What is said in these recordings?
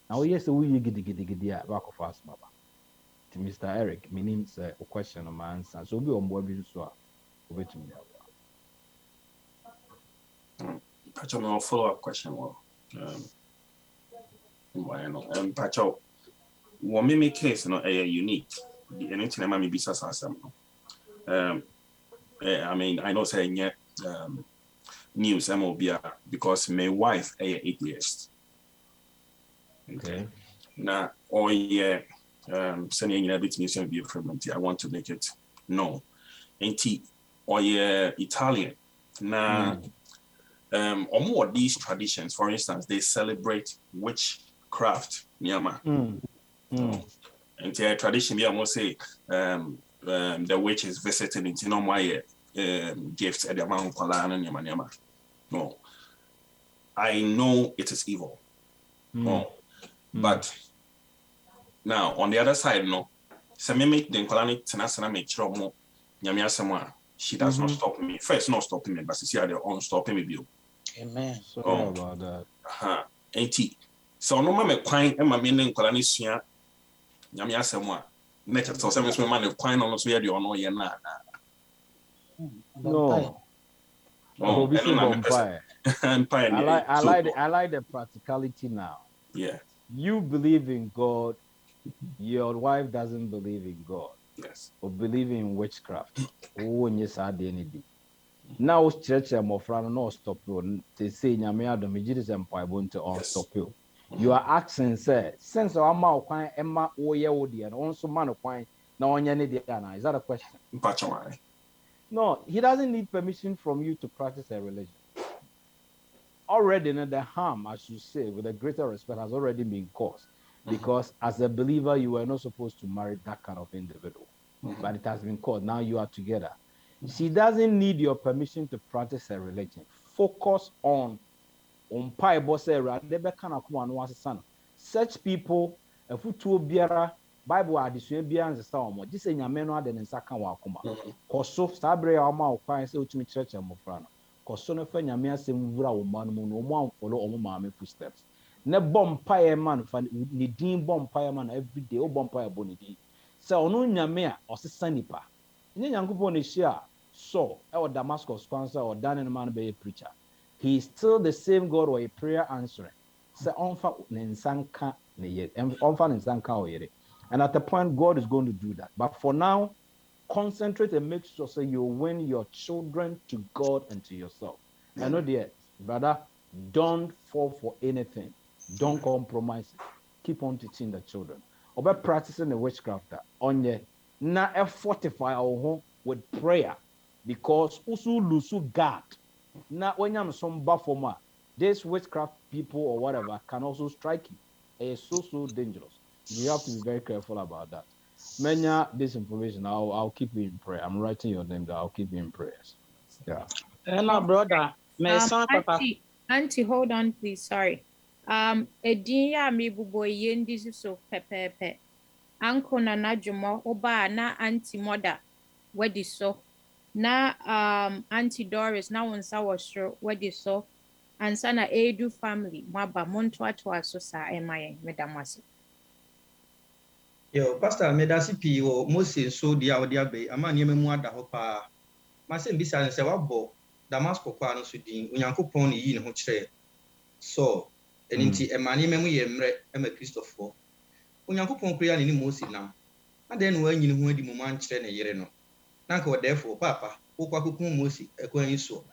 Now yes, we gidi back of us, Baba. To Mr. Eric, meaning a question of my answer. So be on board with so over to me. Pacho, no follow-up question. Well, why no? Pacho, what me case no unique. The anything I may be some. I mean, I know saying yeah, news MOBia because my wife atheist. Okay. Now, or yeah, sending a bit mission view from I want to make it known. Ain't or yeah, Italian. Now, or these traditions, for instance, they celebrate witchcraft, Nyama. And tradition, I must say, the witch is visiting into no my gifts at the amount of Nyama. No, I know it is evil. No, but now on the other side, no, make the Nkolani Tenasana make sure more Nyamia Samoa. She does not stop me. First, not stopping me, but she had their own stopping me. Amen. Sorry about that. Ain't it? So no man quine and my meaning Nkolani Sia Nyamia Samoa. Nature so some man of quine on us where you know you're not. No. Oh, I like the practicality now. Yeah. You believe in God, your wife doesn't believe in God. Yes. Or believe in witchcraft. Oh, yes, I did. Now, church and my friend no stop you. They say Nyame Adam, Jesus Empire want to stop you. You are asking, say, since I'm out, Emma, oh, yeah, and also man of wine. Now, is that a question? No, he doesn't need permission from you to practice a religion. Already, the harm, as you say, with a greater respect, has already been caused. Because as a believer, you were not supposed to marry that kind of individual. But it has been caused. Now you are together. She doesn't need your permission to practice her religion. Focus on such people, if you biara, Bible addition biara and the just say Yameno and then Saka Wakuma. Koso, Sabre, Alma, Pine, say to me church and Mofrano. Koso, no friend Yamia, say, Mura, woman, no one follow all mammy footsteps. Ne bomb pie man, ni dean bomb pie man every day, oh bomb pie bonity. So, no Yamia or Sanipa. Nyankupo is share. So, or Damascus sponsor or Dan man be a preacher. He is still the same God or a prayer answering. So, and at the point, God is going to do that. But for now, concentrate and make sure so you win your children to God and to yourself. I know, dear brother, don't fall for anything. Don't compromise it. Keep on teaching the children. Or practicing the witchcraft on ye na fortify our home with prayer because usu lusu God. Na when you some bafoma, this witchcraft people or whatever can also strike you. It's so dangerous. You have to be very careful about that. Many this information, I'll keep you in prayer. I'm writing your name down. I'll keep you in prayers. Yeah. My brother, Auntie, hold on, please. Sorry. Edinya mi bubo yendi so pepepe. Uncle na najumo oba na auntie mother wedi so. Na auntie Doris na wonsa wasro wedi so. Ansa na Edu family mwaba monto atwa so sa emaye medamase. Yo, Pastor medasi pi wo Moses so dia odi abe ama niam mu ada ho pa. Ma se mbisa ne se wabo Damascus kwa no so din Onyankopon ne yi ne ho kire. So, eninti emane memu ye mre ema Christopher. Onyankopon kura ne ni Moses nam. Ade no anyi ne ho adi mu man kire ne yere no. Na nka therefore papa, wo kwa kokun Moses ekwan yi so.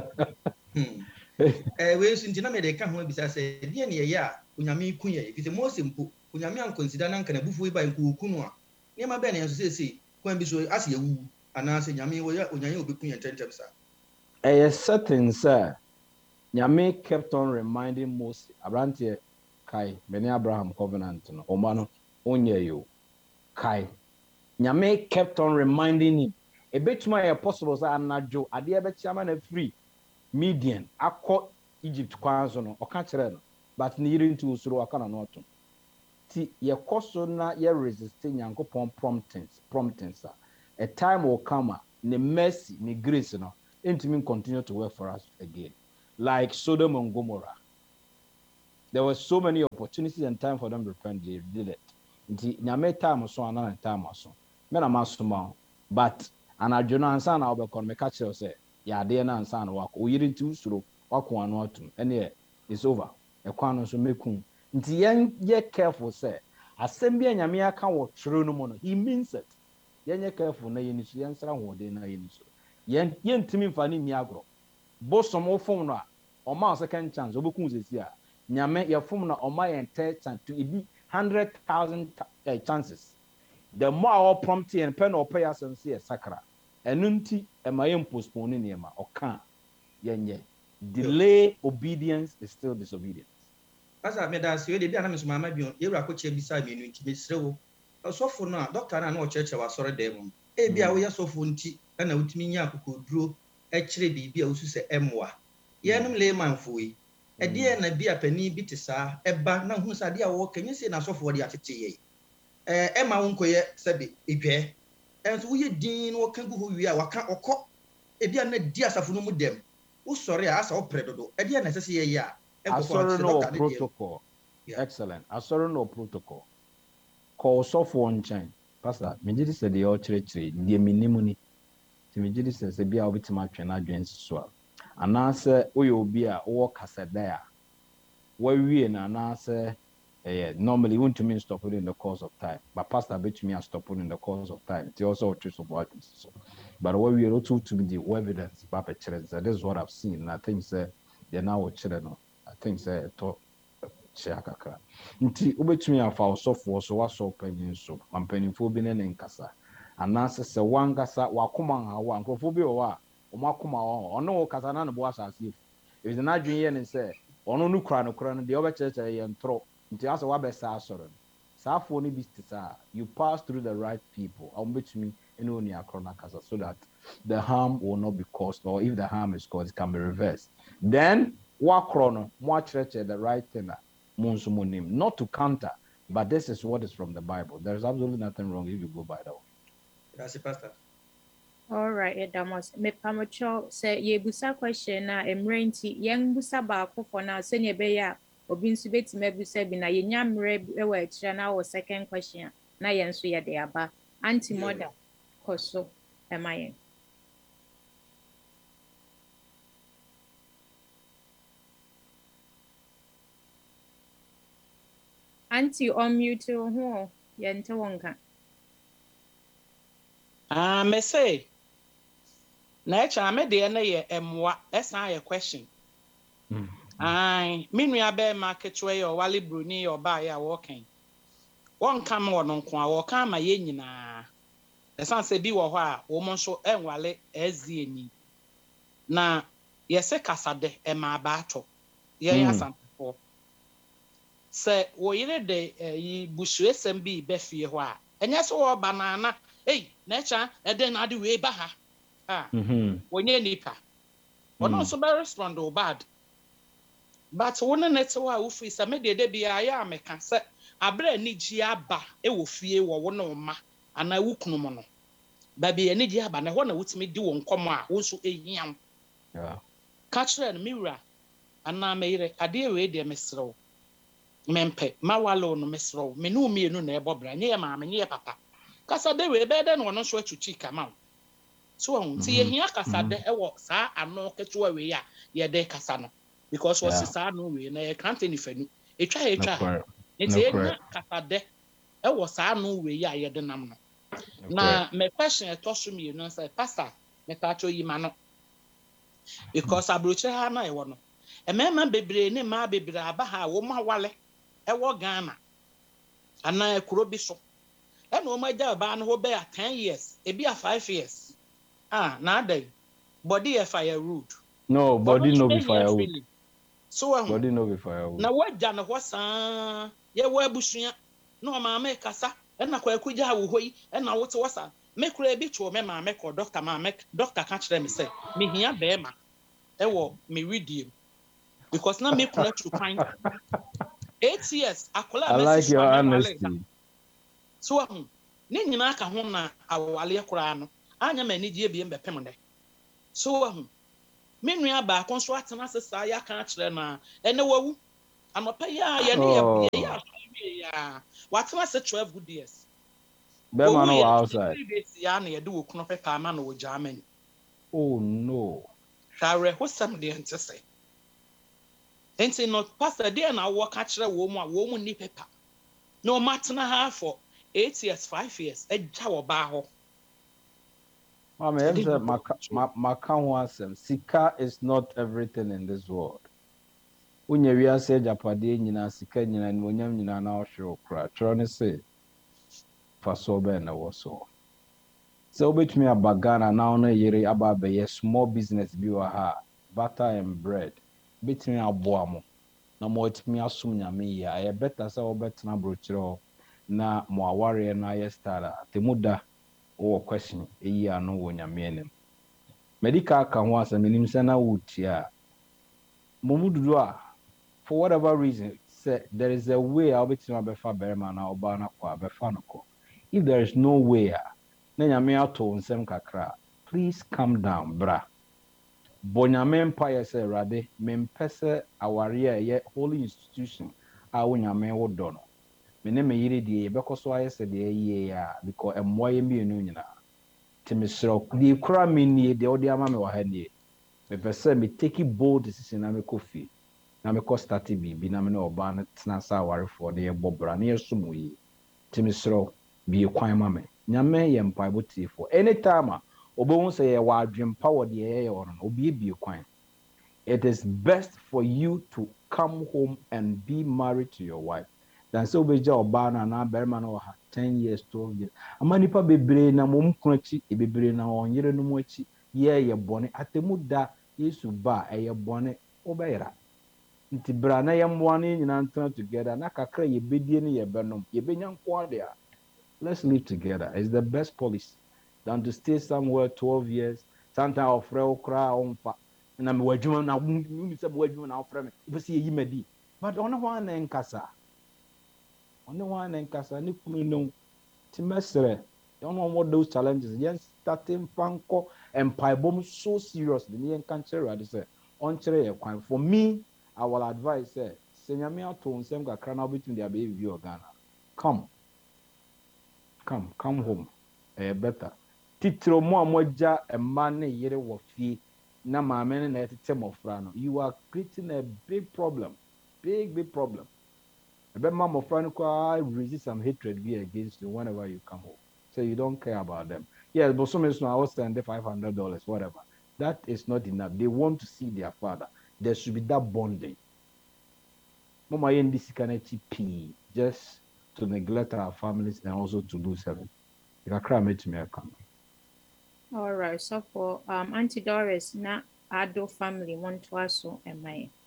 We so nti na me de ka ho bisa se die ne ye ya Onyame ku ye. Fi se Moses mpo Onyame an consider na nka na bufu iba nku kunu a. Ne ma be na so sesi kwan bi so ase yewu ana se Nyame wo ya Onyame obeku ye tentem sa. Certain sir. Nyame kept on reminding Moses, Abrantie Kai, Beni Abraham covenant, no, Omano, Onye you, Kai. Nyame kept on reminding him. A bit my apostles are not Joe, a dear chairman a free median, I caught Egypt Kwanzono, or Catcherano, but nearing to Suru Akana Norton. See, your cosona, your resisting Yankopon promptings. A time will come, the mercy, the grace, no, into me continue to work for us again. Like Sodom and Gomorrah. there were so many opportunities and time for them to repent. They did it. Nti nyame time so another time so. Me na masoma, but anadwo no ansa na obekọ me ka kire say ya de na ansa na wako. Oyiri nti usuro wako anu atum. Ene it's over. Ekwan no so mekum. Nti ye careful say asem bia nyame aka wo twere no mo no. He means it. Ye careful na ye ni so ye nsra hode na ye ni so. Ye ntimi mfa ni mi agro. Bosom wo fom no a oma second chance obekun sesi a nyame ye fom na oma ye third chance to be 100,000 chances. The more our prompting and pen or pay us and see a sacra. And nunti and my postponing niema or can't yenye. Delay obedience is still disobedience. As I made us, you did not my maybe you are coaching beside me in Timmy. So for now, Doctor and no church was sorry devil. Ebia we are so funty and out me could draw actually be also say emwa. Yanum layman fui. A dear na be a penny bitisa, a bag now who's a dear walk, can you say na so for the attitude? Emma unko ye said it, and we dean or can go who we are, waka or cock. A dear net dear safunum them. Oh, sorry, I saw predator. A dear necessary, yeah. I saw no protocol. Excellent. I saw no protocol. Call soft one chain. Pastor, me did say the old church, the minimum. Me did say the be a bit much and against swell. And answer, we will be a walk as a there. Where we and answer. Normally want to mean stop it in the course of time, but Pastor bet me a stop it in the course of time. It's also a truth of what is so. But what we are also to be the evidence, Papa children. That is what I've seen. And I think they're now children. I think to share kakra. Nti ubetumi afa osofo so waso panyin so. Ampanimfo bi ne nkasa. Anase se wangasa wakoma hawa nkrofo bi wa omakoma wa ono kasa na no bo asase. If the na dwen ye ne se ono no kura no de obekyeche ye ntro. Nti asa wa be sa asoro. Sa afo ni bi stisa. You pass through the right people. Betumi ene oni akrona kasa so that the harm will not be caused, or if the harm is caused, it can be reversed. Then wakrono mo church the right thing not to counter, but this is what is from the Bible. There is absolutely nothing wrong if you go by that way. That's it, Pastor. All right, Edamos. Me pamacho say ye busa question na emrenti yang busa ba ko for na so ne be ya obi nsu beti mebusa bi na ye nyamre e wa akira na wo second question na ye nso ye de aba anti mother koso emayen. Auntie on mute ho yente wonka. Me say na echa me de na ye emwa esa ye question. Me nua be market way or wali bruni or ba ya walking. Won come won nko a wo kan ma ye nyina. Esan se bi wo ho a wo mo so enwale ezi eni. Na ye se kasade e ma ba ato. Ye ya sanfo. Se wo yire de yi busu esem bi be fie ho a. Enye so wo banana, na echa e de na de we ba ha. Wonye nipa. Ono so be respond o bad. But one net wa wo free se me de bi ya ameka se abra ni gi aba e wo fie wo wo no ma ana wo kunu mo no. Ba bi ni gi aba na ho na wutimi di wo nkomo a wo so ehiam. Yeah. Catch and mirror ana meire ade we de mesrew. Mempe mawalo no mesrew. Me no mienu na ebobra nye ma me nye papa. Kasa de we be de no no so atuchi kama. So on ti ehia kasa de e wo sa ano ketewa we ya ye de kasa no. Because was sa no we na e can't any fanu. Etwa. Enti ehia kasa de e wo sa no we ya ye de nam no. Na me question etoso mi no say pastor me tacho yi ma no. Because abroche ha na e wo no. E mema bebre ne ma bebre aba ha wo ma wale e wo Ghana. Ana e kuro bi so. E no ma ja ba no ho be 10 years, e bi a 5 years. Na day. Body e fire rude. No, body no be firewood. So body no be firewood. Na waja na hosa ye wa abusua no ma me kasa e na kwa akuja wo hoyi e na wote wasa me kura bi cho me ma me ko doctor ma me doctor ka kire me say me hia be ma e wo me redeem because na me kura to find 8 years akola I like your honesty. So ni nyina ka ho na awale kura no anya ma ni die bi mbepem de so me nua ba konso atena sesa ya ka kire na ene wawu Anɔpa yi a yɛne yɛ asɔre ya. Watena sɛ 12 good years. Bema no outside. 3 days ya na yɛde wo kuno pepa ama no wo Germany. Oh no. Hware ho sam de nte sɛ. Enti no pastor dey na wo ka kyerɛ wo mu a wo mu ni pepa. No matena ha for 8 years, 5 years. Agya wo ba ho. Mama, em say maka ho asem. Sika is not everything in this world. Unya wi ase japade nyina sika nyina ni onyam nyina na ohwe okra. Tro ne say fa so be na wo so. So betumi abagana na ono yere aba be small business bi wa ha, butter and bread. Betumi aboa mo. Na mo etumi asum nyame ya. E better say wo betena brochiro na mo aware na ye stara. Temuda o question eyi ano wo nyame enem. Medical ka ho asem enim se na wutia. Momududu a for whatever reason, say there is a way I'll be to my befa berma na oba na kwa befa no ko. If there is no way, na nyame ato nsem kakra. Please calm down, bra. Bonyame empire say rade, mempese aware ye holy institution a wo nyame wo do no. Me ne me yire die ye bekoso aye se de ye ya because emwa ye mi enu nyina. Timisro di kura me nie de odi ama me wa ha nie. Me pese me take bold decision na me kofi. Na me cost 30 bi na me no oba na tena sa aware for de bobra na yesumu yi timisro bi kwan ma me nyame ye mpaebo tifo anytime obo say ye wa adwempa wo de ye ono obi bi kwan. It is best for you to come home and be married to your wife than so beja oba na berma na ha 10 years 12 years amanipa bebre na mom kunachi e bebre na onyere no mu achi ye bone atemu da yesu ba ye bone obeyra nti bra na yemwane nyina ntena together na kakra ye bedie ne ye benom ye benya nko ade a let's live together. It's the best policy than to stay somewhere 12 years sometimes ofre okra onfa na me wadwuma na mu se wadwuma na ofre me be se yi madi but ono ho na nkasa ni kunu no ti mesre don't know what those challenges yen starting panko and paibom so seriously ni yen kan chere ade say on chere ye kwan for me I will advise say senyame ato nsem kakra na obitum dia be view Ghana come home better titro mo amoja emma ne yere wo fie na maame ne na etete mofra no you are creating a big problem big problem ebe ma mofra no kwa resist some hatred be against you whenever you come home so you don't care about them yes but some is no I will send $500 whatever that is not enough they want to see their father there should be that bonding mama yendi sikana chipi just to neglect our families and also to lose heaven. All right, so for Auntie Doris, na Ado family want to also am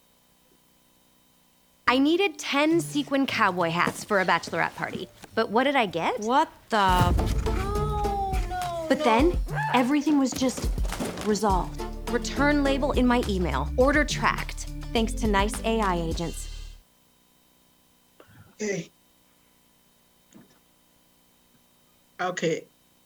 I needed 10 sequin cowboy hats for a bachelorette party. But what did I get? What the? But then, everything was just resolved. Return label in my email. Order tracked. Thanks to nice AI agents. Hey. Okay.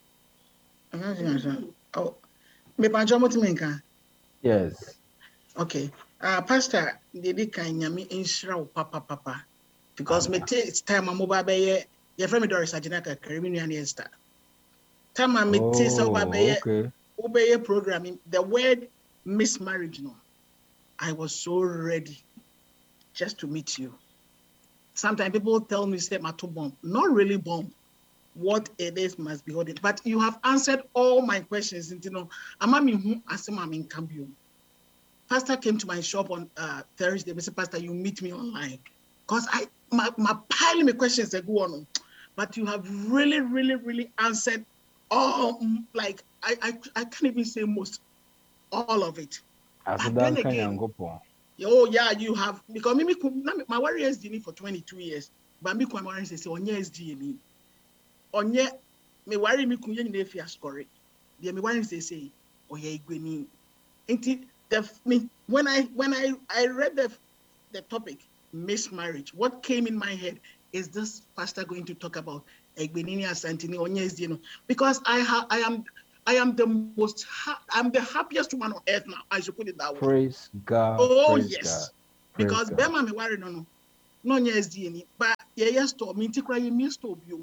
Oh, me panjo mo timenka. Yes. Okay. Pastor, did kind nyame inshira papa because me take time am ba be ye friend me Doris Aginaka Caribbean and Esther. Time am me take so ba be obey programming the word mismarriage no. I was so ready just to meet you. Sometimes people tell me say mato bomb, not really bomb. What it is must be ordered. But you have answered all my questions. You know, Amami who asema in Cambio. Pastor came to my shop on Thursday. Mr. Pastor, you meet me online. Because my pile me questions that go on. But you have really answered all, like, I can't even say most, all of it. But then again, oh yeah, you have, because my warriors did it for 22 years. But me, my warriors say, on yes, DNA. Onye me worry me kunye ni efi ascore the me worry say oye igweni nti when I read the topic mismarriage, what came in my head is this pastor going to talk about Egbenini Asantini Onye, because I am the happiest woman on earth now, I should put it that way. Praise God. Oh praise yes. God. Because Bema me worry no no nya SDA ni ba ye store minti kra ye mi store bio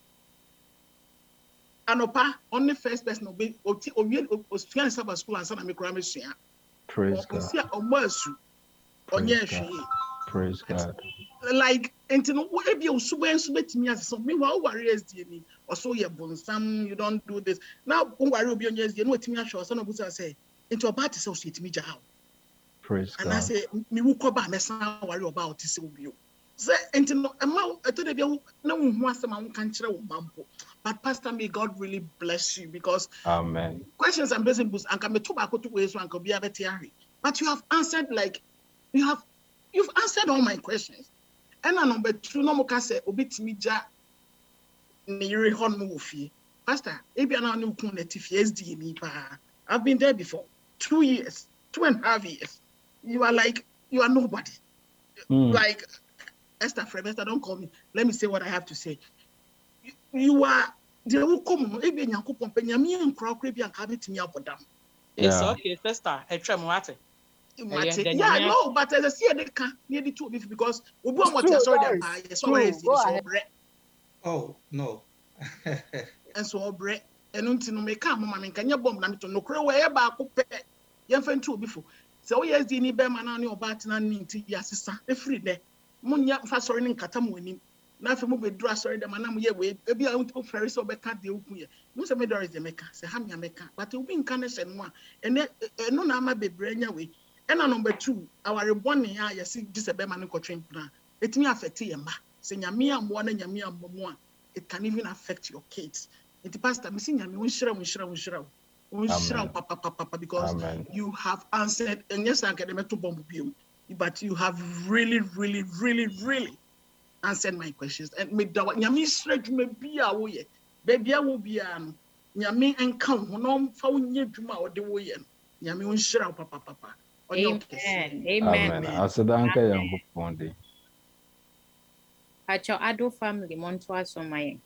anopa on the first person obi owie osuan saba school ansa na me kra me sua Praise God. osia omasu onye hwe Praise God. like enti no wo ebi osuben so betimi asese me wa worry SDA ni also ye bonsam you don't do this now worry obi onye SDA no wetimi ahwe so na obusa say enti oba te say ositimi ja how Praise God. and I say me wo koba me san worry about te say obi o say enti no ema eto de bia na wo hu asem a wo kan kire wo mampo but pastor may God really bless you because Amen. questions and blessing books and can be too back to ways one can be a better but you have answered like you've answered all my questions and number 2 no mo ka say obetimi ja ni yire hon mo fi pastor e bia na no kun native SD ni pa I've been there before 2 years 2.5 years you are nobody like Esther Fremester, don't call me let me say what I have to say you are the who come e be nyankopon pe nyame enkura kura bi anka betimi abodam It's okay, sister. yeah, no, but as I see they can near the two because we want what you sorry that so where is so bread. Oh no. And so bread and until no make come mama can you bomb na to no kura we ba ko pe ye mfa ntu obi fo so yes di ni be ma na ne oba tena ni nti ya sesa e free there munya mfa sorry ni nkata mo anim na afi mo be dura sorry dem na mo ye we e bia untu ferry so be ka de oku ye no se me doris de meka se ha me meka but obi nka ne hye no a ene no na ama bebre nya we and number 2 our reborn here you see this be man ko train plan it may affect your ma se nyame ammo na nyame ammo a it can even affect your kids it pastor me see nyame unshira papa because Amen. you have answered and yes I can to bomb you but you have really answered my questions and me da nyame straight me bia wo ye baby a wo bia no nyame enka ho no fa wo nya dwuma wo de wo ye nyame unshira papa Amen. Asadanka Yankupondi. At your adult family, Montois or my.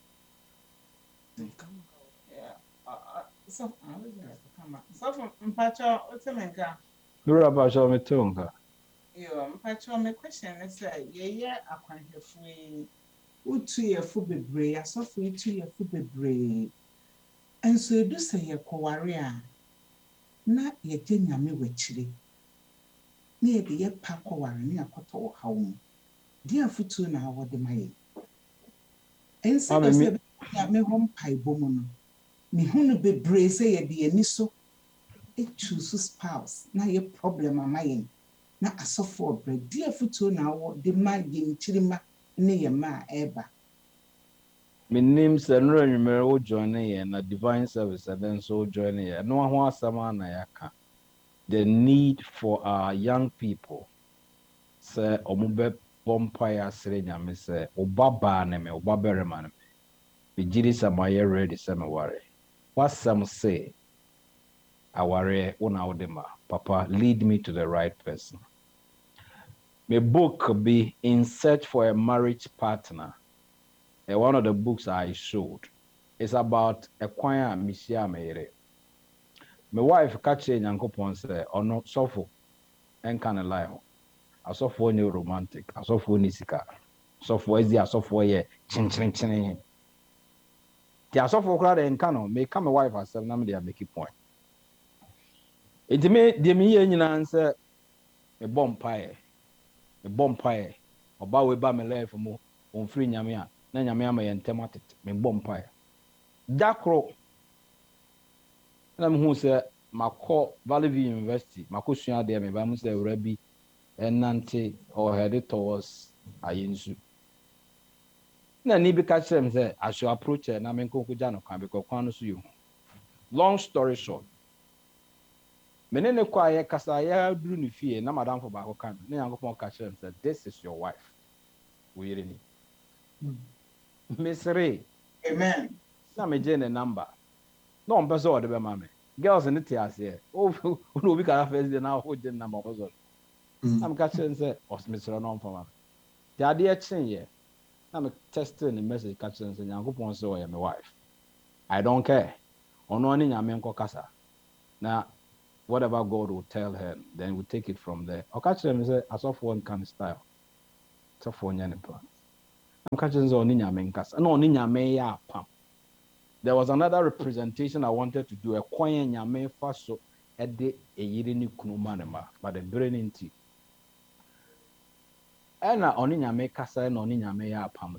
So, Mpacho, what's a menka? You're about to Mitunga. Mpacho, my question is yeah, I can't hear free. Utu ye fu bebre, I saw for utu ye fu bebre. And so you do say ye kowaria. Na ye nyame wechiri. Near the year Paco near Koto home. Dear Futu now what the may. And so I said, me home pie bomono. Me hunu be brace ye the eniso. It chooses spouse. Now your problem am mine. Na a soft for bread. Dear Futu now what the my yin chilima near ma eba. My name's Enro Numero joining and a divine service and then so joining. No one wants someone Yaka. The need for our young people. Say, Omube Bompire Serena, Miss Obaba name, Obaberman. The Jidis are my ready, some worry. What some say, I worry, Unaudema. Papa, lead me to the right person. My book could be In Search for a Marriage Partner. One of the books I showed is about a choir Misia Mere. My wife catching Yankopon say, or not suffer and can lie. I saw for new romantic, I saw for Nisika, so for Ezia, so for ye, chin. The saw for crowd and canon may come a wife herself, namely a make it point. It may the me answer a bomb pie, or bow by my life for more on free Yamia, Nanyamia and Tematit, me bomb pie. Dakro. And I'm who say, my call Valley View University, my question there, my Bamus Rebbe, and Nanti or headed towards Ayinsu. Na ni be catch them say I should approach her na men konku jano kan because kwano su you. Long story short. Menene kwa ye kasa ya duru ni fie na madam for ba ko kan. Na yankopon catch them say this is your wife. We really. Miss Ray. Amen. Na me je ne number. No on person o de be ma me. Girls in the tears here. Oh no we can first day now hold the number also. I'm catch them say os Miss Ray no for ma. The idea chen here. I'm testing the message catching and saying, "Yankopon say I am my wife. I don't care. Ono ni nyame nko kasa. Now, whatever God will tell her, then we take it from there. Or catch them and say, "As of one kind of style." So for nyane I'm catching the oni nyame nkasa. No oni nyame ya pam. There was another representation I wanted to do. A kwan nyame fa so ede eyiri ni kunu manema, but the brain inti. Ena oni nyame kasa na oni nyame ya pam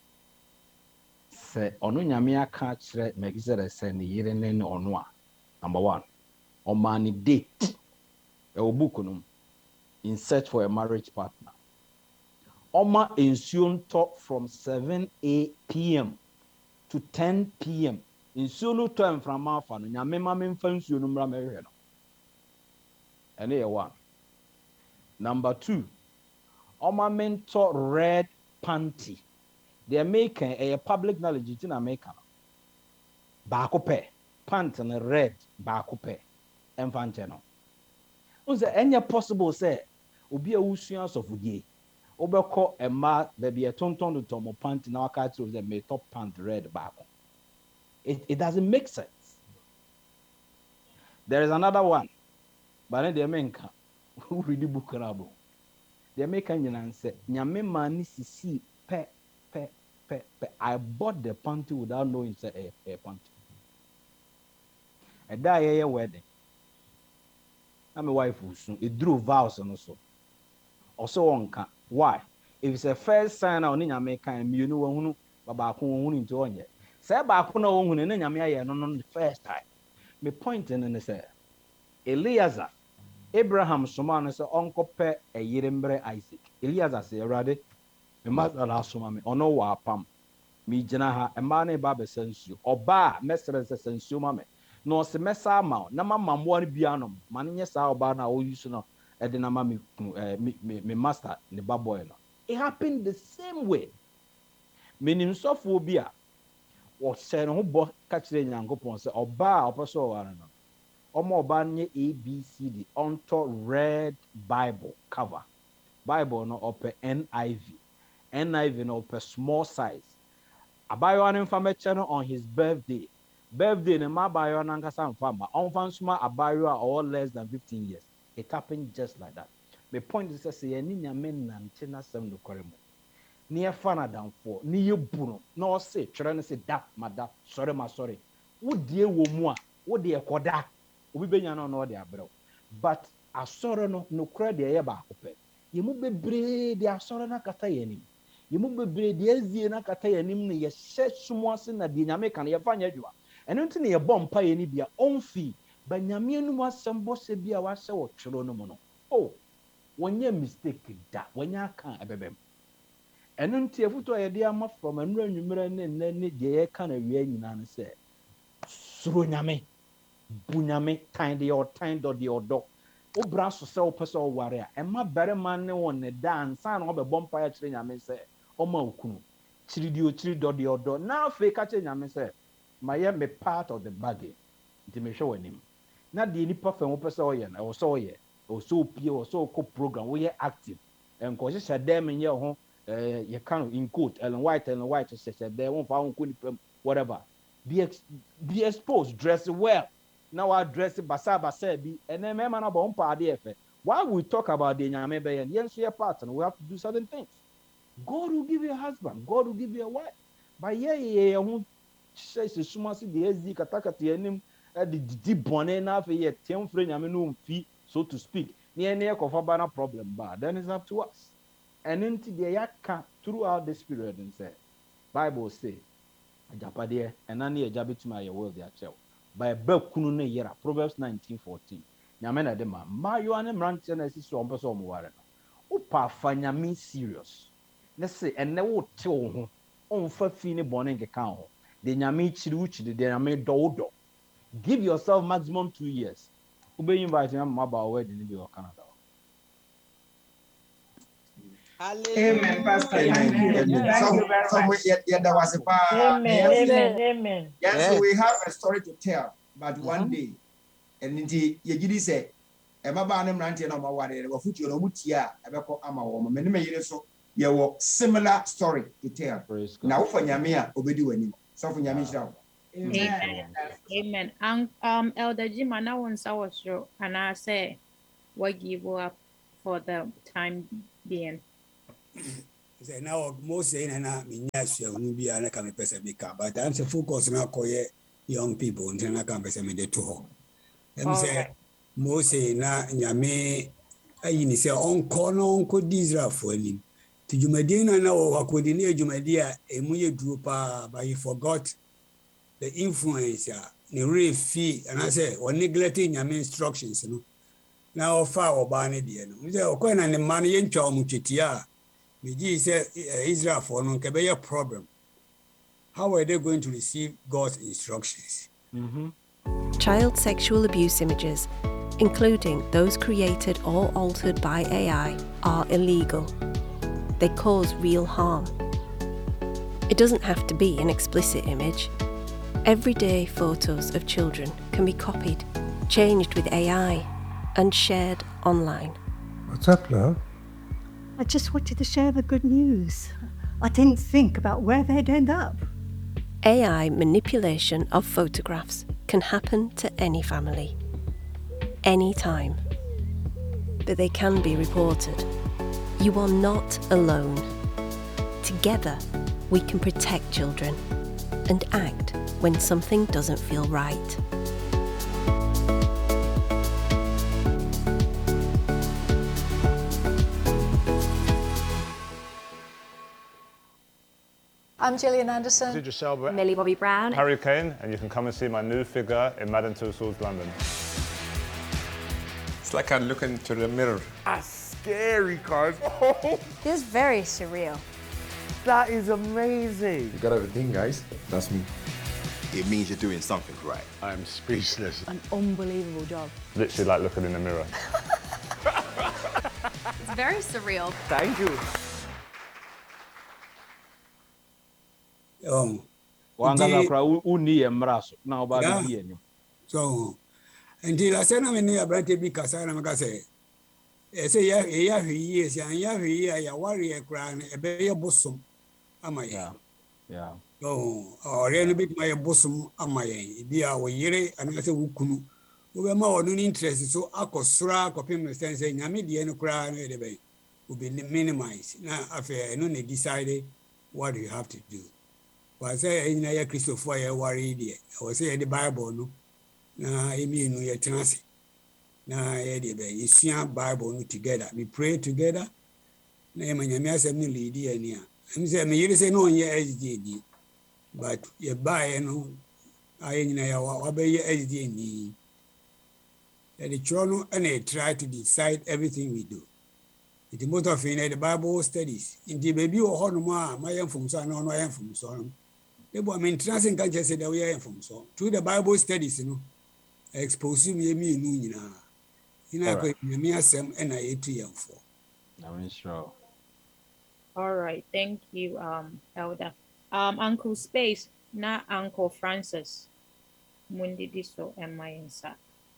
se onu nyame aka kire megizere se ne yiri ne onu a. Number 1. Omani date. E obukunum in search for a marriage partner. Oma ensuon talk from 7 p.m. to 10 p.m. Ensuon no time from afa no nyame ma me mfa ensuon no mra mehwe no. Ene ye 1. Number 2. Oma mentor red panty. They are making a public knowledge in America. Baako pe pant and red baako pe emfante no. Unse enya possible say obi a usua sofudie. Obeko ema baby a tonton to tomo pant na waka to the me top pant red baako. It doesn't make sense. There is another one. But then they menka who read the book rabo. They make an say nyame mani sisi pe. I bought the panty without knowing it's a panty. A day wedding. I'm a wife who soon it drew vows and also on can. Why? If it's a first sign on in America and you know who about who into on yet. Say about who know when in Yamia no the first time. Me pointing and say Eliezer, Abraham Soman say uncle pe a yirembre Isaac. Eliezer say ready. Me mother last woman ono wa pam me gina ha e ma na ba be sensu oba mesere se sensu ma me no se mesa ma na mama mo an bia no ma nye sa oba na o use no e de na ma me master ne ba boy no. It happened the same way. Menim sofo bi a wo se no ho bo ka kire nyankopon se oba opeso wa no omo oba nye ABCD onto red Bible cover. Bible no ope NIV no per small size. Abayo an information on his birthday. Birthday ne ma abayo an ankasa mfama. On suma abayo are all less than 15 years. It happened just like that. My point is say any nyame nante na sem no koremo. Ni e fa na danfo, ni ye bunu. No say try na say da mada, sorry. Wo die wo mu a, wo de ekoda. Obi benya no de abrɛ. But asɔre no kura de ye ba akopɛ. Ye mu bebre de asɔre na kata ye nim. Ye mu bebre de azie na kata ye nim ne ye hye sumoase na de nyame kan ye fa nya adwuma. Ɛno nti ne ye bɔ mpa ye ni bia onfi ba nyame anu asɛm bɔ se bia wa hyɛ wo tworo no mu no. Oh, wonye mistake da, wonye aka ebebem. Ɛno nti efuto ye de ama from anura nwumere ne de ye ka na wie nyina no sɛ suro nyame, bu nyame, tan de odo. Obra so se opese o ware a ema berema ne won ne da ansa na obebɔ mpa ya kire nyame se oma okunu chiri do de odo na afi ka kire nyame se maye me part of the bargain nti me hwe wanim na de nipa fa opese o ye na o so ye o so pie o so ko program we ye active enko hye dem nye ho ye kan in quote Ellen White say there won fa won ko nipa whatever be exposed, dress well. Now I dress basa bi and then man about umpa. While we talk about the nyame be and yes, your partner, we have to do certain things. God will give you a husband, God will give you a wife. But yeah, who says the sumasi the SD kataka tianim the bonnet na fe ye tem free nyame no fi, so to speak. Near kofa na problem but then it's up to us. And into the yaka throughout this period and say Bible say Japade and ani a jabituma your world their child. By Bekunu ne yera, Proverbs 19:14. Nyamena de ma, mayo ane mranche na esi so mpeso omware no. Opa fa nyame serious. Ne se ene wo te wo ho. Onfa fi ne bone nkeka ho. De nyame chiri uchiri, de nyame do. Give yourself maximum 2 years. Ube invite nyame maba wedding ni bi o Canada. Amen, Pastor. Thank you. Thank you very much. There was a Amen. Yes, so we have a story to tell, but one day, and indeed, you say, Emma Barnum ranting on my water, or Futu no Mutia, Abeko Ama woman, many years so, you were similar story to tell. Now for Yamia, Obedu and so for Yamisha. Amen. Elder Jim, I know once I was sure, and I say, what give up for the time being. Say now most say na minya sua unu bia na ka me pese bi ka, but I'm say focus na koye young people until na ka pese me de to ho. Em say most say na nyame ayi ni say onko di Israel for ni. Ti jumadi na wo akodi ni jumadi a emu ye duro pa, but he forgot the influence ni refi and I say or neglecting nyame instructions no. Na ofa oba ne de no. Me say okwa na ne man ye ntwa omutwetia. Meji say Israel for no ke be a problem. How are they going to receive God's instructions? Child sexual abuse images, including those created or altered by AI, are illegal. They cause real harm. It doesn't have to be an explicit image. Everyday photos of children can be copied, changed with AI, and shared online. What's up, love? I just wanted to share the good news. I didn't think about where they'd end up. AI manipulation of photographs can happen to any family, anytime. But they can be reported. You are not alone. Together, we can protect children and act when something doesn't feel right. I'm Gillian Anderson. Idris Elba. Millie Bobby Brown. Harry Kane, and you can come and see my new figure in Madame Tussauds London. It's like I look into the mirror. That's scary, guys. This is very surreal. That is amazing. You got everything, guys. That's me. It means you're doing something right. I'm speechless. An unbelievable job. Literally like looking in the mirror. It's very surreal. Thank you. Wangala kra uni emraso na oba bi enu. So until I say na me na brante bi kasa na maka say say ya hwi yes ya hwi ya wari e kra na ebe ye bosom amaye. Yeah. So ore no bit my bosom amaye bia wo yire ana say wukunu wo be ma wonu ni interest so akosura kopim sense nyame de no kra na de be wo be minimize na afa no ne decide what you have to do. Was say in ya Christopher ya worry there. I was say the Bible no na emi no ya tenase. Na ya de be isia Bible no together. We pray together. Na e manyame asem no lead ya ni a. Em say me yire say no onye SDD. But ye buy no aye nyina ya wa be ye SDD ni. The chrono and they try to decide everything we do. The most of the Bible studies. In the baby or honor my from son or no from son. They were interesting can't say that we are from so. Through the Bible studies, you know, exposing me in me some and I 2 years for. I'm sure. All right, thank you, Elder. Uncle Space, not Uncle Francis. Mundi diso and my inside.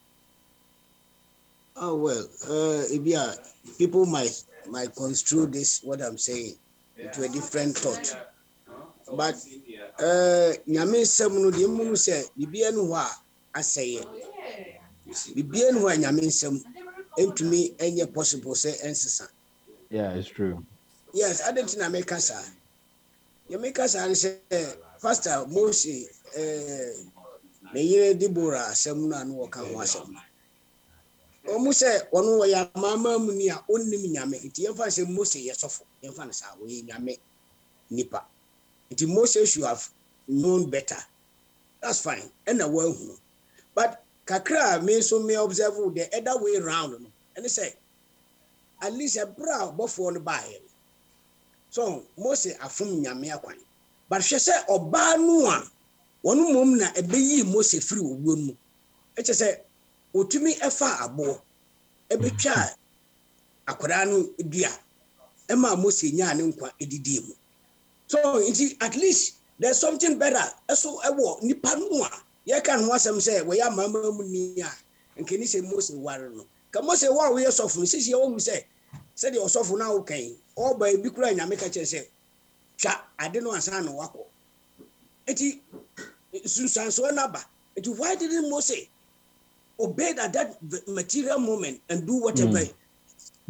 Oh well, people might construe this what I'm saying into a different thought. But nyame nsɛm no de mu sɛ bibia no hɔ a asɛe bibia no hɔ a nyame nsɛm entumi enye possible sɛ ensesa. Yeah, it's true. Yes, I didn't make us. You make us say Pastor Moses me yere Deborah asɛm no anu wɔka ho asɛm. Omu sɛ ɔno wɔ ya mama mu ni a onnim nyame nti yɛmfa sɛ Moses yɛ sɔfo yɛmfa no saa wɔ nyame nipa. Nti Moses should have known better. That's fine. And a well, but kakra me so me observe the other way around. And they say, at least a bra before the buy. So Moses afum nyame akwan. But she say oba no a wonu mom na ebeyi Moses free owuo mu. E che say otumi efa abo ebetwa akwara no dua. E ma Moses nya ne nkwa edidi mu. So at least there's something better. So I walk nipa no a ye kan ho asem say we ya mama mu ni a nkeni say Moses ware no. Ka Moses wa we sofo sisi ye wo say the osofo na wo kan o ba bi kura nyame ka che say twa ade no ansa no wako. Eti susan so na ba. Eti why didn't Moses obey at that material moment and do whatever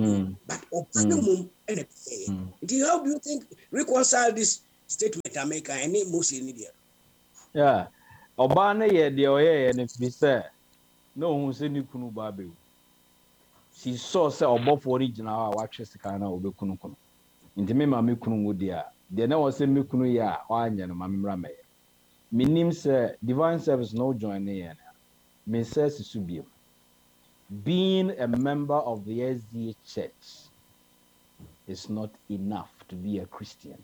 But Opanumum and how do you think reconcile this statement I make any most in India? Yeah. Obana ye de oye and if we say no who say ni kunu babe. She saw say obofo original wa twese kan na obekunu kunu. Nti me ma me kunu wo dia. De na wo say me kunu ya wa anya no ma me mra me. Minim say divine service no join here. Me say susubio. Being a member of the SDA church is not enough to be a Christian.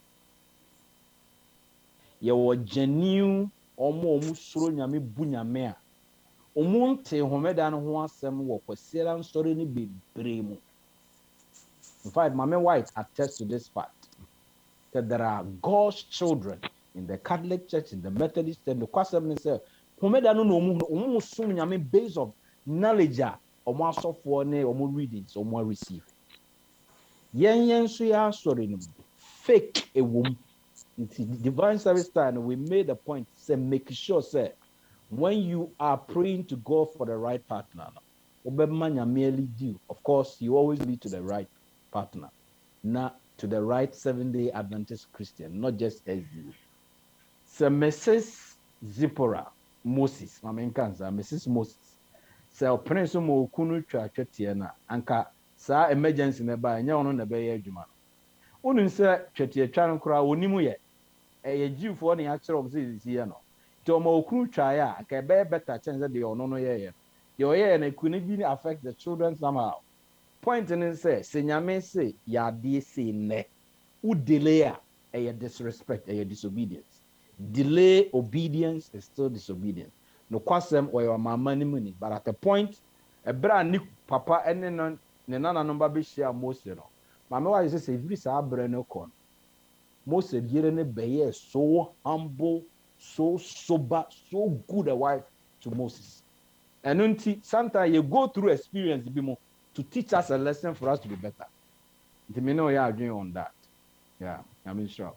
You are genuine omo suro nyame bu nyame a omo nte homeda no ho asem wo kwasera story ni bebre mu. In fact, Mama White attests to this fact that there are God's children in the Catholic Church, in the Methodist, and the Kwasem say homeda no omo sum nyame based of knowledge omo asofo ne omo readings omo receive. Yen so ya story no fake ewom. Divine service time, we made a point, say make sure, say, when you are praying to God for the right partner, merely do. Of course, you always lead to the right partner, not to the right Seventh-day Adventist Christian, not just as you. So Mrs. Zipporah Moses, Mrs. Moses, so Prince Mo Kunu Chatiana, Anka, sa emergency nearby, and you know, Juma. Unun say Chatia Chan Kra, Unimuye. A Jew for the actual of this year. No, Tomo Kru Chaya, a better chance that they are no year. Your year and it couldn't affect the children somehow. Pointing and say, Senyame say, ya de say ne, who delay a disrespect, a disobedience. Delay obedience is still disobedience. No kwasem or your money, but at a point, a brand new papa and then nana number be share most, you know. Mamma, I say, if this are brand con. Most of the so humble, so sober, so good a wife to Moses. And sometimes you go through experience to teach us a lesson for us to be better. You know you are agreeing on that. Yeah, I'm sure.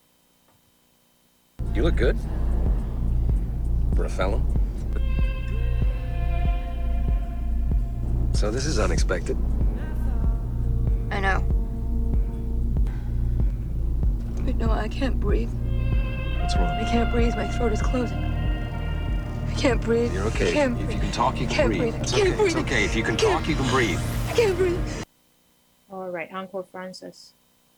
You look good for a felon. So this is unexpected. I know. But no, I can't breathe. What's wrong? I can't breathe. My throat is closing. I can't breathe. You're okay. I can't If you can talk, you can can't breathe. breathe. It's I can't okay. breathe. It's okay. If you can talk, you can breathe. I can't breathe. All right, Uncle Francis.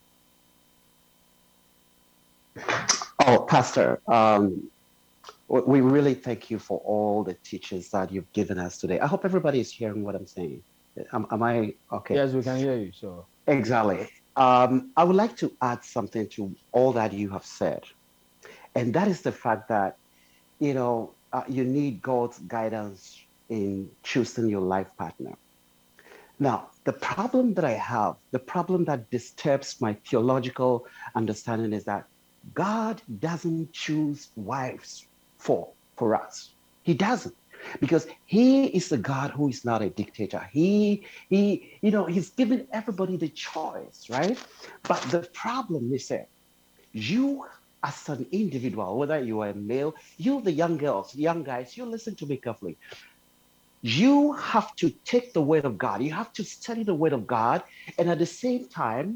Oh, Pastor, we really thank you for all the teachings that you've given us today. I hope everybody is hearing what I'm saying. Am I okay? Yes, we can hear you. So exactly. I would like to add something to all that you have said, and that is the fact that you need God's guidance in choosing your life partner. Now, the problem that I have, the problem that disturbs my theological understanding is that God doesn't choose wives for us. He doesn't, because he is a God who is not a dictator. He's given everybody the choice, right? But the problem is that you as an individual, whether you are a male, you the young girls, young guys, you listen to me carefully. You have to take the word of God. You have to study the word of God, and at the same time,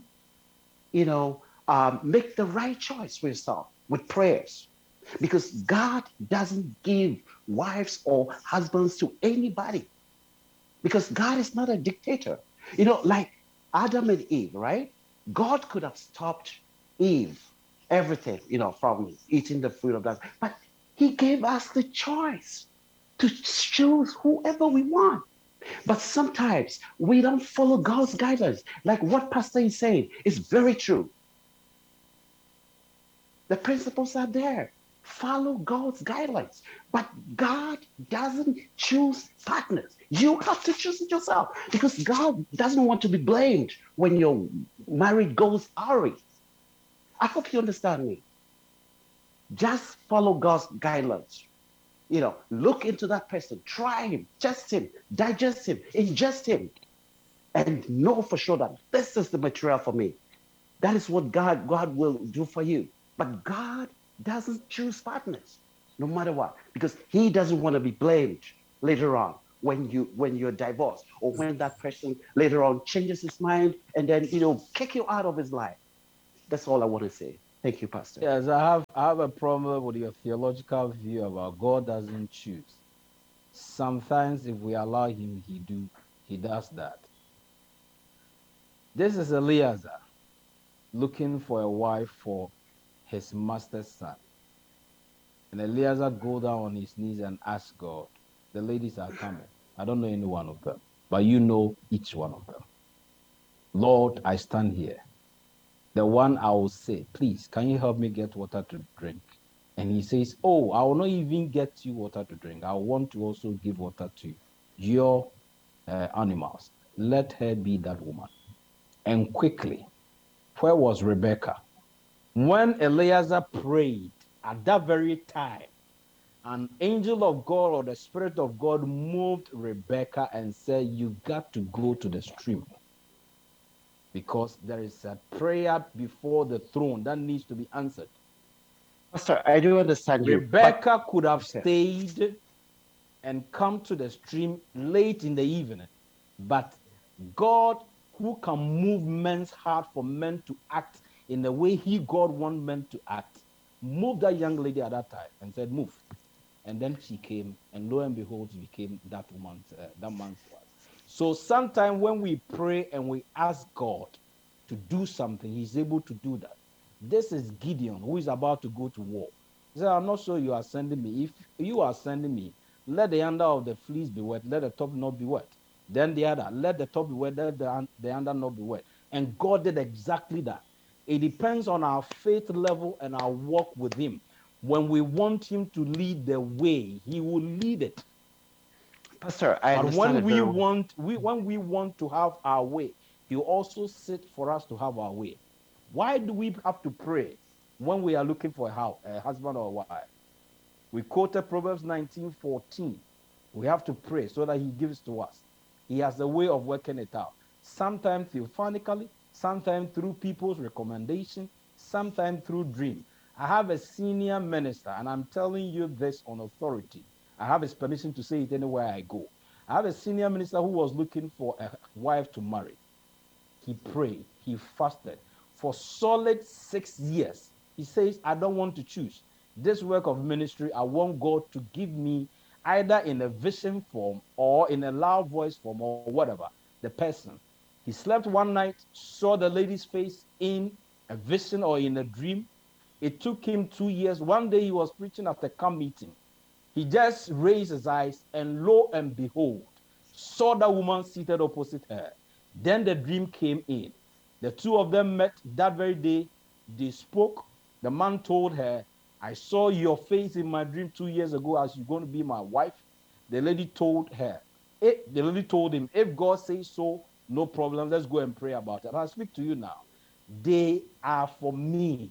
make the right choice for yourself with prayers. Because God doesn't give wives or husbands to anybody. Because God is not a dictator. Like Adam and Eve, right? God could have stopped Eve, everything, from eating the fruit of that. But he gave us the choice to choose whoever we want. But sometimes we don't follow God's guidance. Like what Pastor is saying is very true. The principles are there. Follow God's guidelines. But God doesn't choose partners. You have to choose it yourself, because God doesn't want to be blamed when your marriage goes awry. I hope you understand me. Just follow God's guidelines. Look into that person, try him, test him, digest him, ingest him, and know for sure that this is the material for me. That is what God will do for you. But God doesn't choose partners, no matter what, because he doesn't want to be blamed later on when you're divorced, or when that person later on changes his mind and then kick you out of his life. That's all I want to say. Thank you, Pastor. Yes, I have a problem with your theological view about God doesn't choose. Sometimes if we allow him, he does that. This is Eliezer looking for a wife for his master's son. And Eliezer go down on his knees and ask God. The ladies are coming. I don't know any one of them, but you know each one of them. Lord, I stand here. The one I will say, please, can you help me get water to drink? And he says, oh, I will not even get you water to drink. I want to also give water to your animals. Let her be that woman. And quickly, where was Rebecca? When Eliezer prayed, at that very time, an angel of God or the Spirit of God moved Rebecca and said, you got to go to the stream. Because there is a prayer before the throne that needs to be answered. Pastor, I do understand you. Rebecca could have stayed and come to the stream late in the evening. But God, who can move men's heart for men to act in the way God wants men to act, moved that young lady at that time and said, move. And then she came, and lo and behold, she became that man's wife. So sometimes when we pray and we ask God to do something, he's able to do that. This is Gideon, who is about to go to war. He said, I'm not sure you are sending me. If you are sending me, let the under of the fleece be wet, let the top not be wet. Then the other, let the top be wet, let the under not be wet. And God did exactly that. It depends on our faith level and our walk with him. When we want him to lead the way, he will lead it. Pastor, I understand. But when we want to have our way, he also sit for us to have our way. Why do we have to pray when we are looking for a husband or a wife? We quoted Proverbs 19:14. We have to pray so that he gives to us. He has a way of working it out. Sometimes theophanically, sometimes through people's recommendation, sometimes through dream. I have a senior minister, and I'm telling you this on authority. I have his permission to say it anywhere I go. I have a senior minister who was looking for a wife to marry. He prayed, he fasted for solid 6 years. He says, I don't want to choose this work of ministry. I want God to give me either in a vision form or in a loud voice form or whatever, the person. He slept one night, saw the lady's face in a vision or in a dream. It took him 2 years. One day he was preaching at a camp meeting. He just raised his eyes and lo and behold, saw that woman seated opposite her. Then the dream came in. The two of them met that very day. They spoke. The man told her, I saw your face in my dream 2 years ago as you're going to be my wife. The lady told him, if God says so, no problem, let's go and pray about it. And I speak to you now. They are for me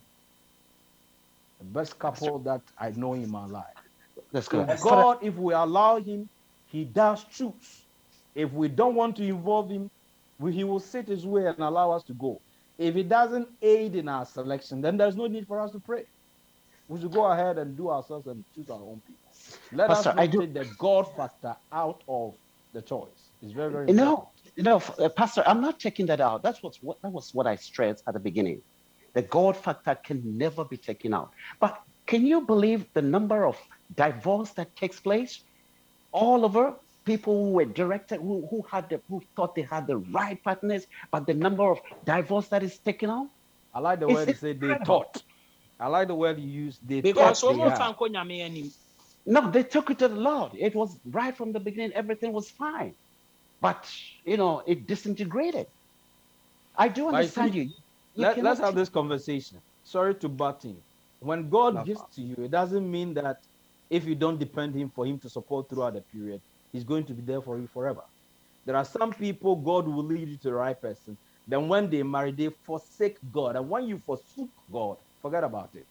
the best couple that I know in my life. That's good. So God, if we allow him, he does choose. If we don't want to involve him, he will sit his way and allow us to go. If he doesn't aid in our selection, then there's no need for us to pray. We should go ahead and do ourselves and choose our own people. Let us not take the God factor out of the choice. It's very, very important. Pastor, I'm not taking that out. That was what I stressed at the beginning. The God factor can never be taken out. But can you believe the number of divorce that takes place all over? People who were directed, who thought they had the right partners, but the number of divorce that is taken out. I like the word you say they thought. I like the word you use. They because thought no, they took it to the Lord. It was right from the beginning. Everything was fine, but it disintegrated. I do understand you. Let's have this conversation. Sorry to butt in. When God gives to you, it doesn't mean that if you don't depend him for him to support throughout the period, he's going to be there for you forever. There are some people, God will lead you to the right person. Then when they marry, they forsake God. And when you forsook God, forget about it.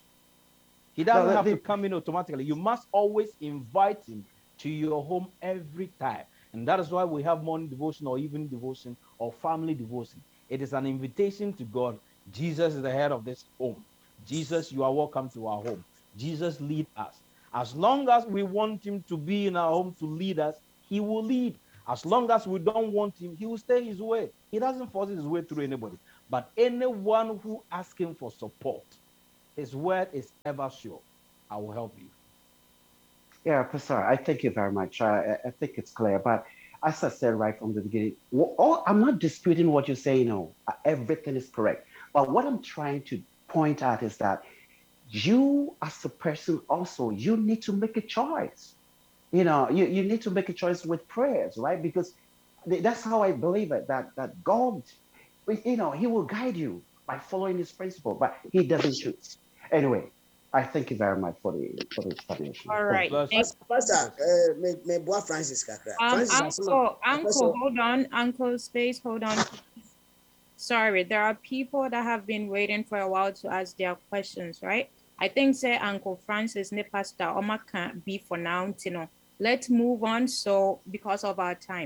He doesn't have to come in automatically. You must always invite him to your home every time. And that is why we have morning devotion or evening devotion or family devotion. It is an invitation to God. Jesus is the head of this home. Jesus, you are welcome to our home. Jesus, lead us. As long as we want him to be in our home to lead us, he will lead. As long as we don't want him, he will stay his way. He doesn't force his way through anybody. But anyone who asks him for support, his word is ever sure. I will help you. Yeah, Pastor, I thank you very much. I think it's clear. But as I said right from the beginning, I'm not disputing what you're saying. No, everything is correct. But what I'm trying to point out is that you, as a person, also, you need to make a choice. You know, you need to make a choice with prayers, right? Because that's how I believe it, that God, you know, he will guide you by following his principle, but he doesn't choose. Anyway, I thank you very much for the explanation. All right. Pastor, me boy Francis Kakra. Uncle, hold on. Uncle, space, hold on. Sorry, there are people that have been waiting for a while to ask their questions, right? I think say Uncle Francis ne Pastor Oma can't be for now, you know. Let's move on. So because of our time.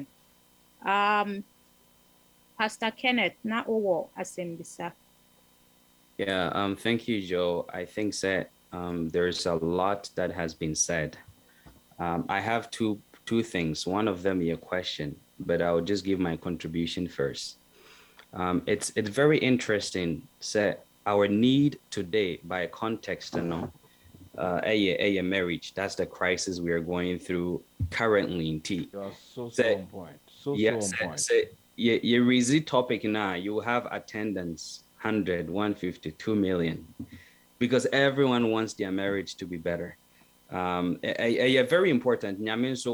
Pastor Kenneth, na owo asembisa. Yeah, thank you, Joe. I think that there's a lot that has been said. I have two things. One of them is a question, but I'll just give my contribution first. It's very interesting. Say our need today by context, you know, a marriage. That's the crisis we are going through currently in T. You are so on point. So yes, on point. Your easy topic now. You have attendance 100, 150, 2 million, because everyone wants their marriage to be better. Very important. So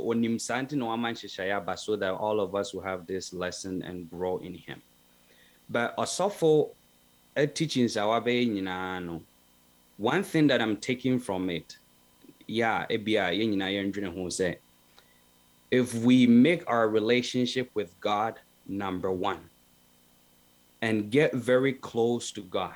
that all of us will have this lesson and grow in him. But also teachings one thing that I'm taking from it, if we make our relationship with God number one and get very close to God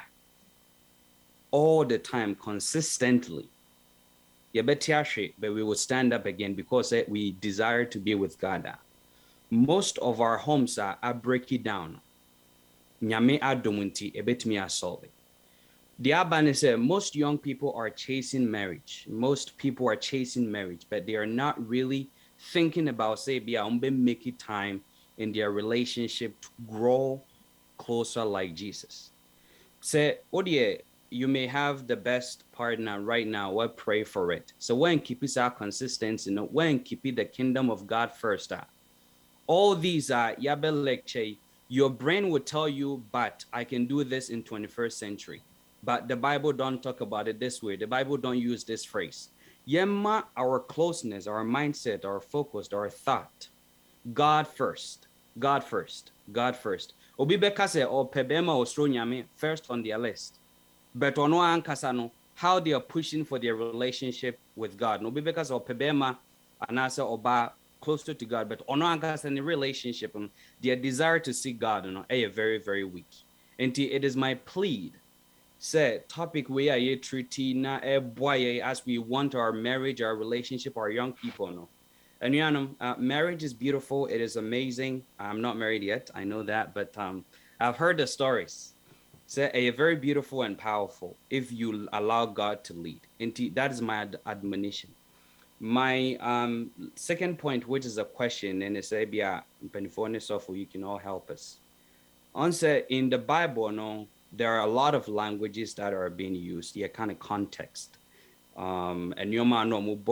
all the time, consistently, but we will stand up again because we desire to be with God. Most of our homes are breaking down. Nyame adomunti ebetumi asolve. The Abane said most young people are chasing marriage. Most people are chasing marriage, but they are not really thinking about make it time in their relationship to grow closer like Jesus. Say, you may have the best partner right now. Well, pray for it. So when keep it our consistency, when keep it the kingdom of God first. All these are lecture. Your brain will tell you, but I can do this in 21st century. But the Bible don't talk about it this way. The Bible don't use this phrase. Yemma, our closeness, our mindset, our focus, our thought. God first. God first. God first. Obibeka se o pebema osro nyame first on their list. But ono ankasano, how they are pushing for their relationship with God. No bibeka se o pebema anasa oba closer to God, but ono ankasa in the relationship, their desire to see God, very, very weak. And it is my plead. Say topic we are treating as we want our marriage, our relationship, our young people. And marriage is beautiful. It is amazing. I'm not married yet. I know that, but I've heard the stories. Say very beautiful and powerful if you allow God to lead. Indeed, that is my admonition. My second point, which is a question, and it's you can all help us. Answer in the Bible, there are a lot of languages that are being used, kind of context. And your man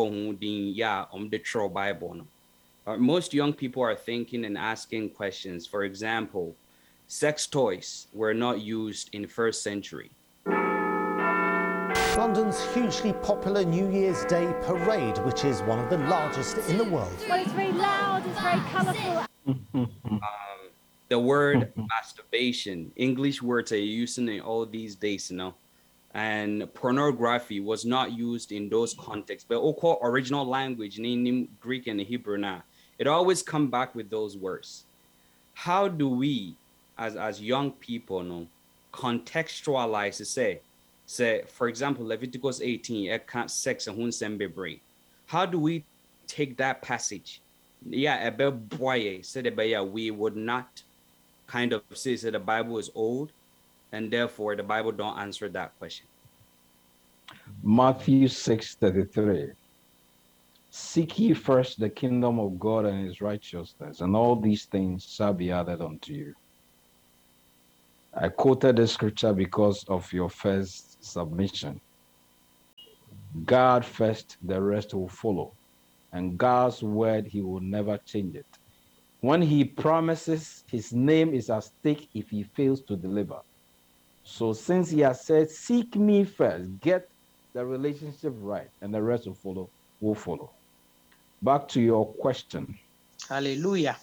the true Bible. Most young people are thinking and asking questions. For example, sex toys were not used in first century. London's hugely popular New Year's Day parade, which is one of the largest in the world. Well, it's very loud, it's very colourful. The word masturbation, English words are using in all these days, and pornography was not used in those contexts, but also original language, in Greek and Hebrew now, it always come back with those words. How do we, as young people, contextualize to say, for example, Leviticus 18, sex and hunsembebre. How do we take that passage? We would not kind of say that the Bible is old, and therefore the Bible don't answer that question. Matthew 6:33 Seek ye first the kingdom of God and his righteousness, and all these things shall be added unto you. I quoted the scripture because of your first submission. God first, the rest will follow. And God's word, he will never change it. When he promises, his name is at stake if he fails to deliver. So since he has said, seek me first, get the relationship right, and the rest will follow. Back to your question. Hallelujah.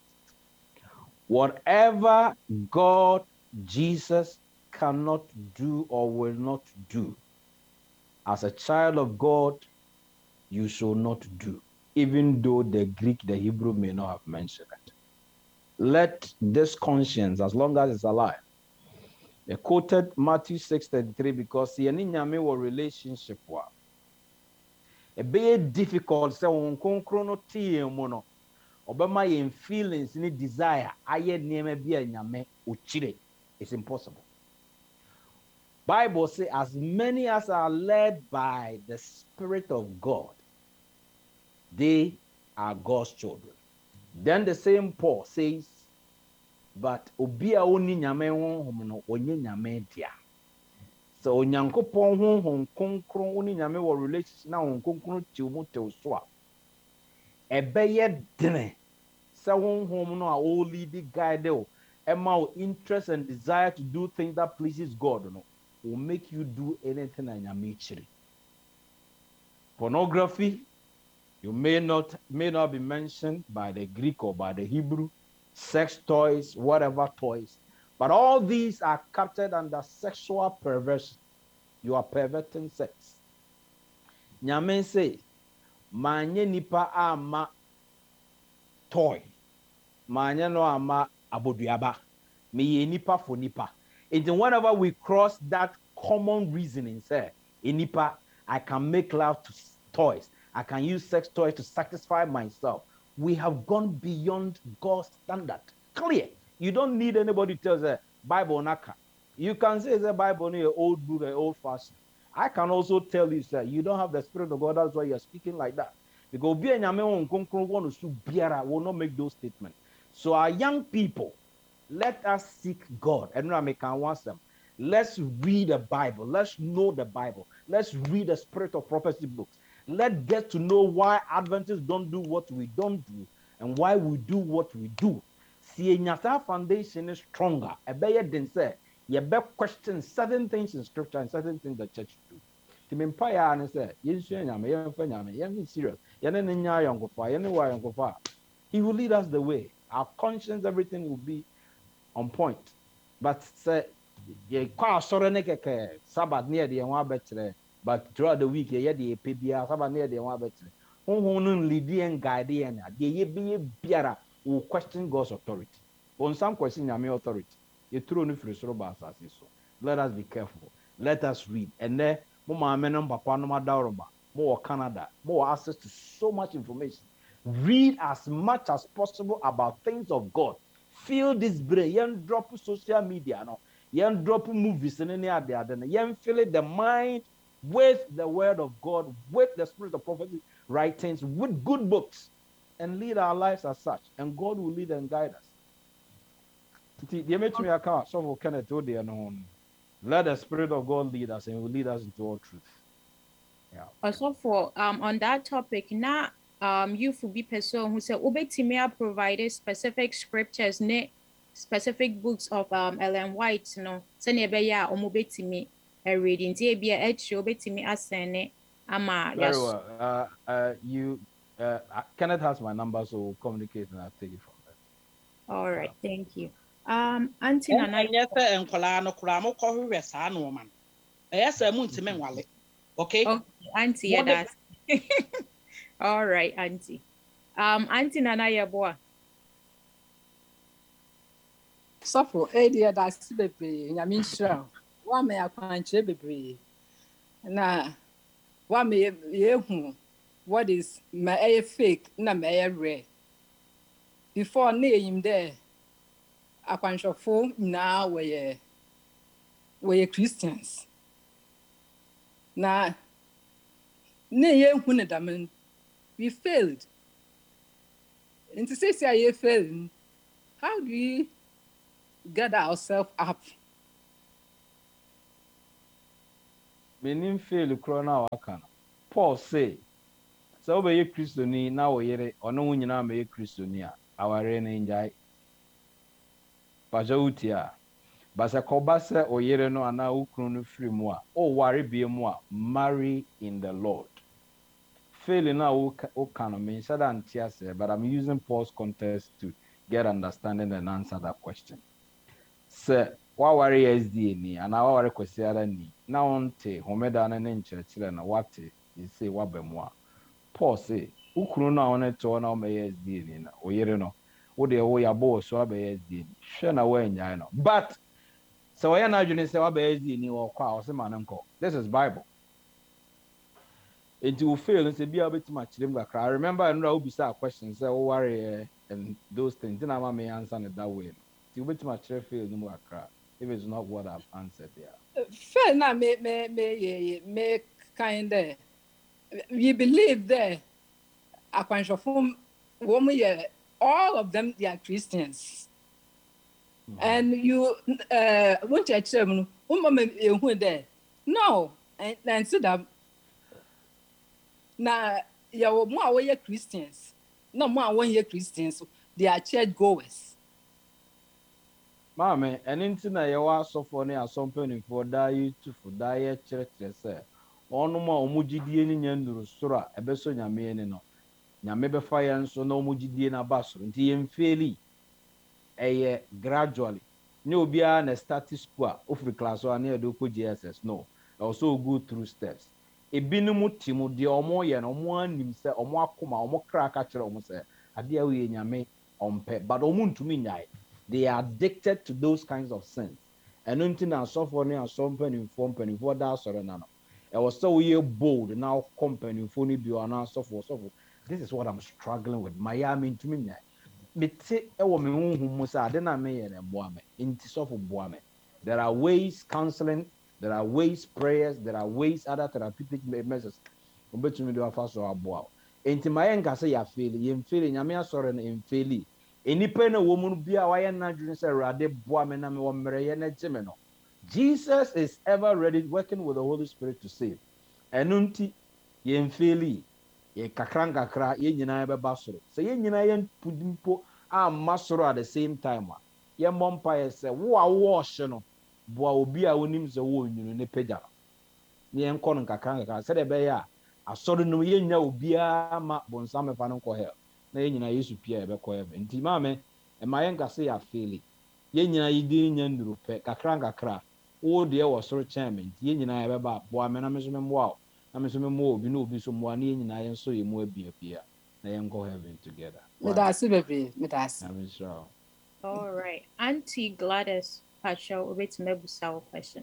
Whatever God, Jesus cannot do or will not do, as a child of God, you shall not do, even though the Greek, the Hebrew may not have mentioned it. Let this conscience, as long as it's alive, I quoted Matthew 6:33 because he and Nyame were relationship. A bit difficult, say on konkrono tie mono. Obama yen feelings ni desire. Aye nieme bia Nyame uchire. It's impossible. Bible says, as many as are led by the Spirit of God, they are God's children. Then the same Paul says, but obia oni Nyame honhom no onye Nyame dia. So onyankopon honhom konkron oni Nyame wo relationship na honhom konkron tiumu tewso a ebeye dene se honhom no a o lead guide o ema interest and desire to do things that pleases God no will make you do anything na Nyame chiri. Pornography, you may not be mentioned by the Greek or by the Hebrew, sex toys, whatever toys, but all these are captured under sexual perversion. You are perverting sex. Nyame say, manye nipa ama toy, manye no ama aboduaba, me nipa for nipa. And whenever we cross that common reasoning, say, nipa, I can make love to toys. I can use sex toys to satisfy myself. We have gone beyond God's standard. Clear. You don't need anybody to tell the Bible naka. You can say the Bible is an old book, an old fashioned. I can also tell you, sir, you don't have the Spirit of God. That's why you're speaking like that. Because will not make those statements. So our young people, let us seek God. And I can want them. Let's read the Bible. Let's know the Bible. Let's read the Spirit of Prophecy books. Let's get to know why Adventists don't do what we don't do and why we do what we do. See, our foundation is stronger. A better than say, you better question certain things in Scripture and certain things the church do. The empire and say, he will lead us the way. Our conscience, everything will be on point. But say, Sabbath near the one but throughout the week, you the PBR, Sabbath near the one better. Who lead and guide and the biara will question God's authority. On some question, your authority. You throw no free so. Let us be careful. Let us read. And then, more Canada, more access to so much information. Read as much as possible about things of God. Feel this brain. You drop social media, no. You drop movies and any other. You fill the mind with the word of God, with the Spirit of prophecy, writings, with good books, and lead our lives as such. And God will lead and guide us. Let the Spirit of God lead us, and He will lead us into all truth. Yeah. Also, for on that topic, now you will be person who said Ubetimia provided specific scriptures, specific books of Ellen White, no, Senebeya or Mubetimi. Reading ama. Very well. Kenneth has my number, so we'll communicate and I'll take it from there. All right, thank you. Auntie Nana. Okay, Auntie, that's all right, Auntie. Auntie Nana Yaboa. Suffer, dear, that's the baby. I mean, sure. One may I punch a baby. Now, one may you what is my fake, na may rare. Before name there, a punch of four now we're Christians. Now, nay, who daman we failed. And to say you failed, how do we get ourselves up? Meaning fail corona wakana. Paul say, so be Christoni na o yere ono nyina me Christoni a aware na njai. Pajautia. Basa koba se o yere no ana ukunu no free mu a o ware bie mu a marry in the Lord. Fail na o can mean said antia say, but I'm using Paul's context to get understanding and answer that question. Sir, wa ware SD ni ana wa ware kwesiara ni na onte homeda na ne nkyerɛkyerɛ na wate say wa bemu a Paul say ukunu na one to na o me SD ni na o yere no wo de wo ya bo so abɛ SD ni hwɛ na wa nyai no but so we na adwene say wa bɛ SD ni wo kwa o se ma nko this is Bible it will fail and say be able to match them kakra. I remember I know bisa question say wo worry and those things then I may answer it that way you bet much fail no more kakra if it's not what I've answered there. Fair na me kind of we believe there akwanhwefo woman all of them they are Christians. And you want to actually who there no and so that na ya wo mo awye Christians no mo awye Christians they are church goers. Mama, and into na yawa so for ne asompani for die to for die church say ono ma omugidie ni nyanduru soro a ebeso nyame ni no nyame be fa yan so na omugidie na basoro nti yemfeli eye gradually ne obia na status quo ofri class 1 na edo ko GSS no also go through steps ebinum timu de omo ye no omo anim se omo akoma omo kra ka kire omo se ade awe nyame ompe but omo ntumi nyai. They are addicted to those kinds of sins. And until now, so for now, something for that sort of no. I was so bold now, company for you and so forth. This is what I'm struggling with. Miami to me. There are ways counseling, there are ways prayers, there are ways other therapeutic measures. But me do a fast or a bow. Into my end, I say, you're feeling, I'm sorry, and feeling. Any na woman be a why na dwene say rade boa me na me wo mere na gime no. Jesus is ever ready working with the Holy Spirit to save. Enunti ye mfeli ye kakra ye nyina be basoro. Say ye nyina ye pudimpo a masoro at the same time. Ye mompa ye say wo a wo hye no boa obi a wonim se wo nyunu ne pagya. Ne enko no kakra say de be ya asoro no ye nya obi a ma bonsam fa no ko hell. Na ye nyina Yesu pia ebe ko ebe nti maame e mayen ka se ya feel ye nyina yidi nya nduru pe kakra wo de wo soro cheme nti ye nyina ebe ba bo ame na me so me mo na me so me mo obi na obi so mo na ye nyina ye so ye mo abia na ye go heaven together. Me da se bebe me da se. I'm sure. All right, Auntie Gladys Pacho wait me busa question.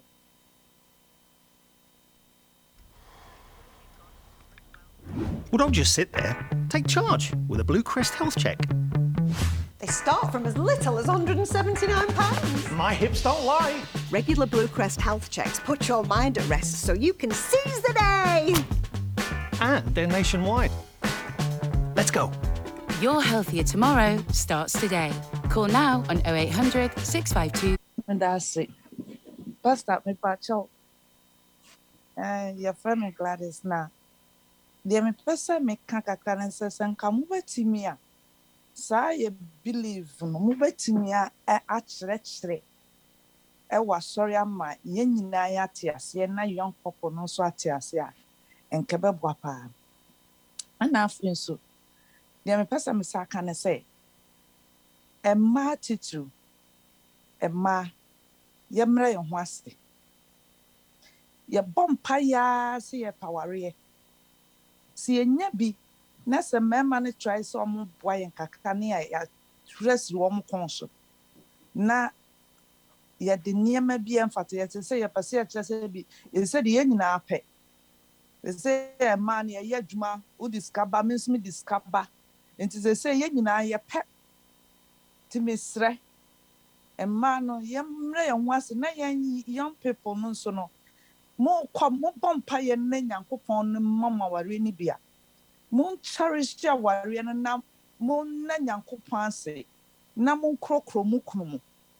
Well, don't just sit there. Take charge with a Blue Crest health check. They start from as little as £179. My hips don't lie. Regular Blue Crest health checks put your mind at rest so you can seize the day. And they're nationwide. Let's go. Your healthier tomorrow starts today. Call now on 0800 652. And that's it. Bust up me pacho. Your friend Gladys now. The me person me kakra and says and come over to me. So I believe no move to me actually. I was sorry am my yen na ya tias yen na young couple no so atias ya and kebe guapa. And after so the me person me sa can say a ma titu a ma yemre yon wasti. Ye bompa ya see a power. See a nyabi, Nessa man try some boy and cacania dress warm console. Na yet the near may be emphatic to say a passage be is said the end na pay. They say a man a yajma who discover means me discover. And to say yen a pet to Miss Re. And man, young and was na young people no so no. More come more bumpire and men and coupon mamma were really beer. Moon cherish your warrior and now moon na Yankopon say, Namun crocro mukumu.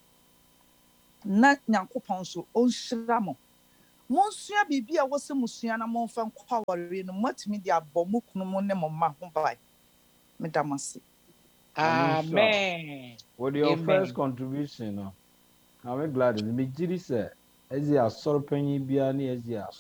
Na Yankopon so on shramo. Monsieur Bibi, I was a Musiana Monfan Quawari, no much media bomukumu nemo mahumbai. Medamasi. Amen. With your first contribution, I'm glad. Me jiri say, as you are sorry penny biani, as you are